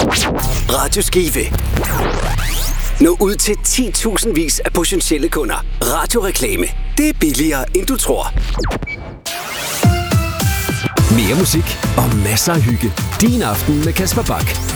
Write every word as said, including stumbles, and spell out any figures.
Radio Skive. Nå ud til ti tusind vis af potentielle kunder. Radioreklame. Det er billigere, end du tror. Mere musik og masser af hygge. Din aften med Kasper Bach.